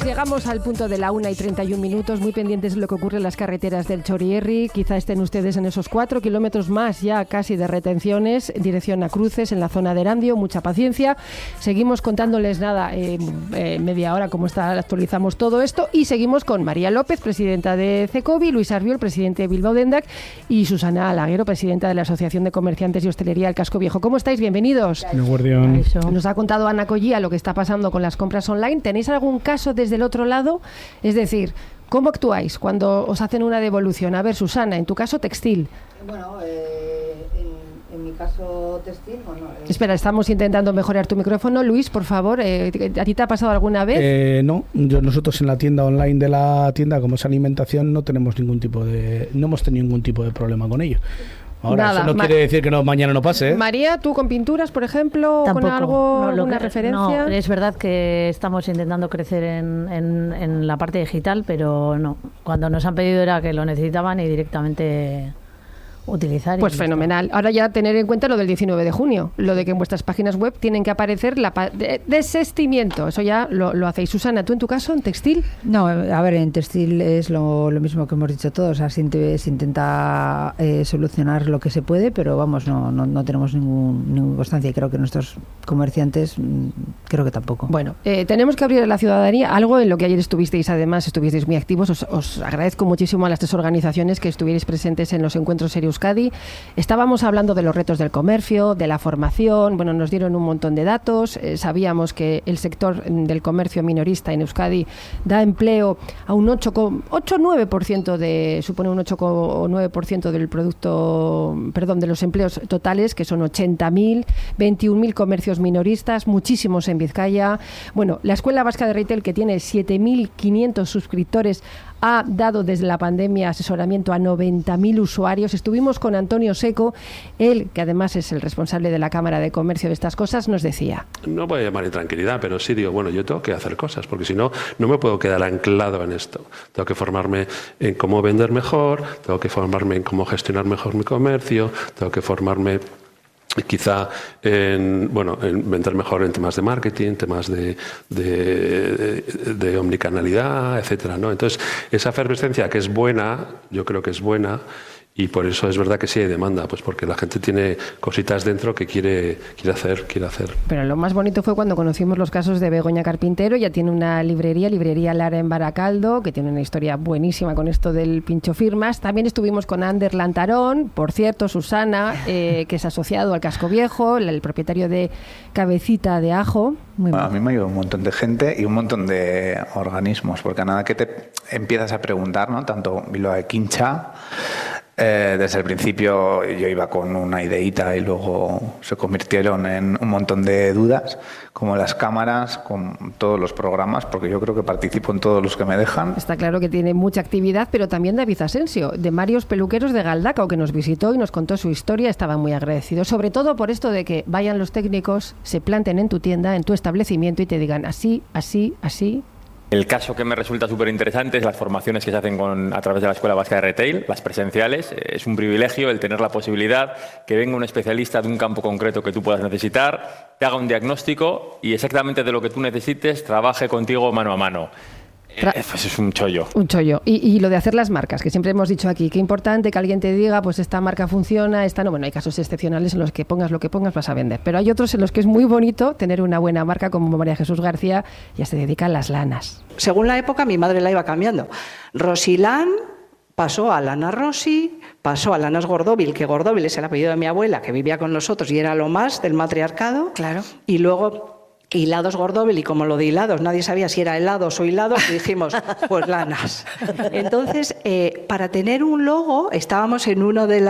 llegamos al punto de la 1:31, muy pendientes de lo que ocurre en las carreteras del Chorierri. Quizá estén ustedes en esos 4 kilómetros más ya casi de retenciones en dirección a cruces en la zona de Erandio. Mucha paciencia. Seguimos contándoles media hora cómo está, actualizamos todo esto, y seguimos con María López, presidenta de CECOBI, Luis Arbiol, presidente de Bilbao Dendac, y Susana Alaguero, presidenta de la Asociación de Comerciantes y Hostelería del Casco Viejo. ¿Cómo estáis? Bienvenidos. Nos ha contado Ana Collía lo que está pasando con las compras online. ¿Tenéis algún caso desde el otro lado? Es decir, ¿cómo actuáis cuando os hacen una devolución? A ver, Susana, en tu caso textil. Bueno, en mi caso textil, bueno... Espera, estamos intentando mejorar tu micrófono. Luis, por favor, ¿a ti te ha pasado alguna vez? No, nosotros en la tienda online de la tienda, como es alimentación, no hemos tenido ningún tipo de problema con ello. Ahora, nada, eso no quiere decir que mañana no pase, ¿eh? María, ¿tú con pinturas, por ejemplo, tampoco, con algo, alguna referencia? No, es verdad que estamos intentando crecer en la parte digital, pero no. Cuando nos han pedido era que lo necesitaban y directamente utilizar. Pues fenomenal. Ahora ya tener en cuenta lo del 19 de junio, lo de que en vuestras páginas web tienen que aparecer desistimiento. Eso ya lo hacéis. Susana, ¿tú en tu caso, en textil? No, a ver, en textil es lo mismo que hemos dicho todos. O sea, se intenta solucionar lo que se puede, pero vamos, no tenemos ninguna constancia, y creo que nuestros comerciantes creo que tampoco. Bueno, tenemos que abrir a la ciudadanía algo en lo que ayer estuvisteis muy activos. Os agradezco muchísimo a las 3 organizaciones que estuvierais presentes en los encuentros serios Euskadi. Estábamos hablando de los retos del comercio, de la formación. Bueno, nos dieron un montón de datos. Sabíamos que el sector del comercio minorista en Euskadi da empleo a un 8,9%, supone un 8,9% del producto, de los empleos totales, que son 80.000, 21.000 comercios minoristas, muchísimos en Vizcaya. Bueno, la Escuela Vasca de Retail, que tiene 7.500 suscriptores, ha dado desde la pandemia asesoramiento a 90.000 usuarios. Estuvimos con Antonio Seco, él, que además es el responsable de la Cámara de Comercio de estas cosas, nos decía. No voy a llamar intranquilidad, pero sí digo, bueno, yo tengo que hacer cosas, porque si no, no me puedo quedar anclado en esto. Tengo que formarme en cómo vender mejor, tengo que formarme en cómo gestionar mejor mi comercio, tengo que formarme quizá en vender mejor en temas de marketing, temas de omnicanalidad, etcétera, ¿no? Entonces, esa efervescencia que es buena, yo creo que es buena, y por eso es verdad que sí hay demanda, pues porque la gente tiene cositas dentro que quiere hacer. Pero lo más bonito fue cuando conocimos los casos de Begoña Carpintero. Ya tiene una librería Lara en Baracaldo, que tiene una historia buenísima con esto del pincho firmas. También estuvimos con Ander Lantarón, por cierto, Susana, que es asociado al Casco Viejo, el propietario de Cabecita de Ajo. A mí me ha ido un montón de gente y un montón de organismos, porque a nada que te empiezas a preguntar, ¿no? Tanto Bilbao de Quincha, desde el principio yo iba con una ideita y luego se convirtieron en un montón de dudas, como las cámaras, con todos los programas, porque yo creo que participo en todos los que me dejan. Está claro que tiene mucha actividad, pero también David Asensio, de Marios Peluqueros de Galdacao, que nos visitó y nos contó su historia. Estaba muy agradecido, sobre todo por esto de que vayan los técnicos, se planten en tu tienda, en tu establecimiento, y te digan así, así, así. El caso que me resulta súper interesante es las formaciones que se hacen a través de la Escuela Vasca de Retail, las presenciales. Es un privilegio el tener la posibilidad que venga un especialista de un campo concreto que tú puedas necesitar, te haga un diagnóstico y exactamente de lo que tú necesites trabaje contigo mano a mano. Pues es un chollo. Un chollo. Y lo de hacer las marcas, que siempre hemos dicho aquí, qué importante que alguien te diga, pues esta marca funciona, esta no. Bueno, hay casos excepcionales en los que pongas lo que pongas vas a vender, pero hay otros en los que es muy bonito tener una buena marca, como María Jesús García, ya se dedica a las lanas. Según la época, mi madre la iba cambiando. Rosilán pasó a Lana Rossi, pasó a Lanas Gordóvil, que Gordóvil es el apellido de mi abuela, que vivía con nosotros y era lo más del matriarcado. Claro. Y luego Hilados Gordóvil, y como lo de hilados nadie sabía si era helados o hilados, dijimos, pues lanas. Entonces, para tener un logo, estábamos en uno de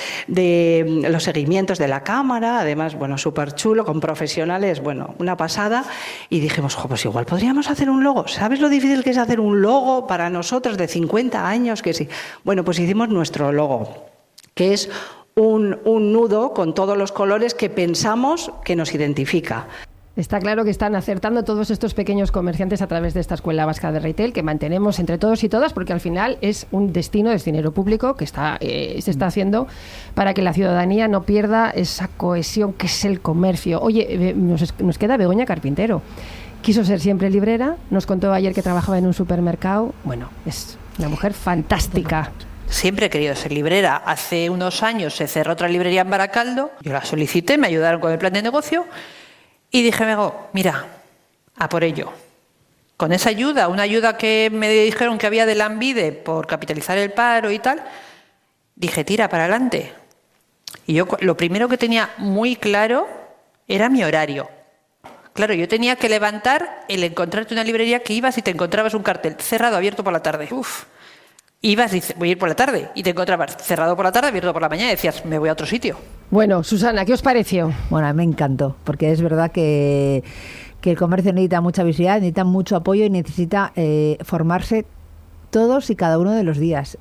los seguimientos de la cámara, además, bueno, súper chulo, con profesionales, bueno, una pasada, y dijimos, pues igual podríamos hacer un logo. ¿Sabes lo difícil que es hacer un logo para nosotros de 50 años? Que sí. Bueno, pues hicimos nuestro logo, que es un nudo con todos los colores que pensamos que nos identifica. Está claro que están acertando todos estos pequeños comerciantes a través de esta Escuela Vasca de Retail, que mantenemos entre todos y todas, porque al final es un destino, es dinero público que se está haciendo para que la ciudadanía no pierda esa cohesión que es el comercio. Oye, nos queda Begoña Carpintero, quiso ser siempre librera, nos contó ayer que trabajaba en un supermercado. Bueno, es una mujer fantástica. Siempre he querido ser librera. Hace unos años se cerró otra librería en Baracaldo, yo la solicité, me ayudaron con el plan de negocio y dije, mira, a por ello. Con esa ayuda, una ayuda que me dijeron que había de la Anvide por capitalizar el paro y tal, dije, tira para adelante. Y yo lo primero que tenía muy claro era mi horario. Claro, yo tenía que levantar el encontrarte una librería que ibas y te encontrabas un cartel cerrado, abierto por la tarde. Ibas y dices, voy a ir por la tarde, y te encontrabas cerrado por la tarde, abierto por la mañana, y decías, me voy a otro sitio. Bueno, Susana, ¿qué os pareció? Bueno, a mí me encantó, porque es verdad que el comercio necesita mucha visibilidad, necesita mucho apoyo y necesita formarse todos y cada uno de los días.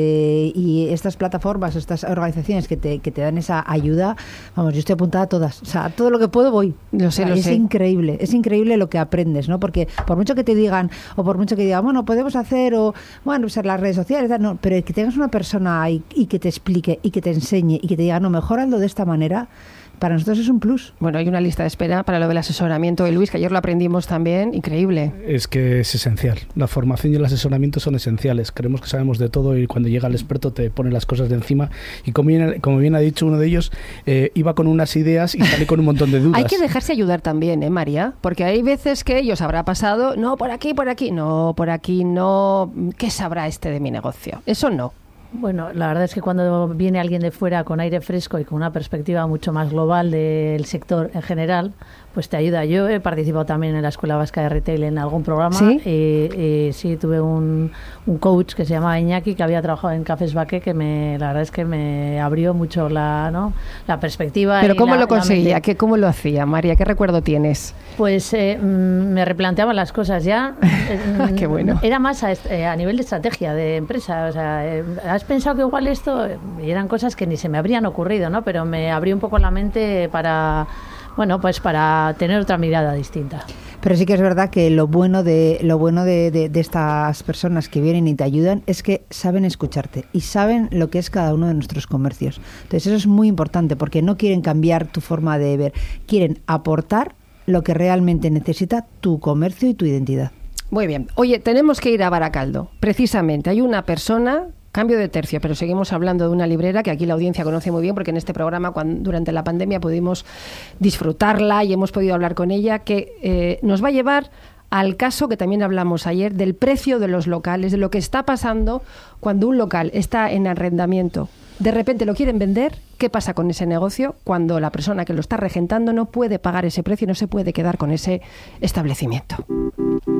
Y estas plataformas, estas organizaciones que te dan esa ayuda, vamos, yo estoy apuntada a todas. O sea, a todo lo que puedo voy. Lo sé. Es increíble lo que aprendes, ¿no? Porque por mucho que te digan, o por mucho que digan, bueno, podemos hacer, o bueno, usar las redes sociales, no, pero que tengas una persona ahí y que te explique y que te enseñe y que te diga, no, mejorando de esta manera, para nosotros es un plus. Bueno, hay una lista de espera para lo del asesoramiento de Luis, que ayer lo aprendimos también, increíble. Es que es esencial. La formación y el asesoramiento son esenciales. Creemos que sabemos de todo y cuando llega el experto te pone las cosas de encima. Y como bien ha dicho uno de ellos, iba con unas ideas y sale con un montón de dudas. Hay que dejarse ayudar también, María? Porque hay veces que ellos habrá pasado, no, por aquí, no, por aquí, no. ¿Qué sabrá este de mi negocio? Eso no. Bueno, la verdad es que cuando viene alguien de fuera con aire fresco y con una perspectiva mucho más global del sector en general, pues te ayuda. Yo he participado también en la Escuela Vasca de Retail en algún programa. ¿Sí? Sí, tuve un coach que se llamaba Iñaki, que había trabajado en Cafés Baqué, que la verdad es que me abrió mucho la perspectiva. ¿Pero cómo lo conseguía? ¿Cómo lo hacía, María? ¿Qué recuerdo tienes? Pues me replanteaban las cosas ya. Qué bueno. Era más a nivel de estrategia de empresa. O sea, ¿has pensado que igual esto? Y eran cosas que ni se me habrían ocurrido, ¿no? Pero me abrió un poco la mente para tener otra mirada distinta. Pero sí que es verdad que lo bueno de estas personas que vienen y te ayudan es que saben escucharte y saben lo que es cada uno de nuestros comercios. Entonces eso es muy importante porque no quieren cambiar tu forma de ver, quieren aportar lo que realmente necesita tu comercio y tu identidad. Muy bien. Oye, tenemos que ir a Baracaldo. Precisamente, hay una persona, cambio de tercio, pero seguimos hablando de una librera que aquí la audiencia conoce muy bien porque en este programa durante la pandemia pudimos disfrutarla y hemos podido hablar con ella, que nos va a llevar al caso que también hablamos ayer del precio de los locales, de lo que está pasando cuando un local está en arrendamiento. De repente lo quieren vender. ¿Qué pasa con ese negocio cuando la persona que lo está regentando no puede pagar ese precio y no se puede quedar con ese establecimiento?